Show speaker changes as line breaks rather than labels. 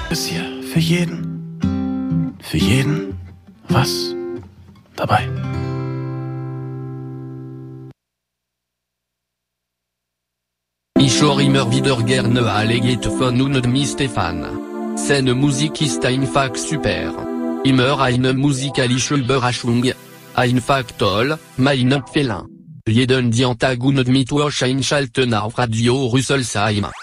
Ist hier für jeden was dabei.
Ich höre immer wieder gerne alle Lieder von und mit Stefan. Seine Musik ist einfach super. Immer eine musikalische Überraschung. Einfach toll, mein Empfehlung. Jeden Dienstag und Mittwoch einschalten auf Radio Rüsselsheim.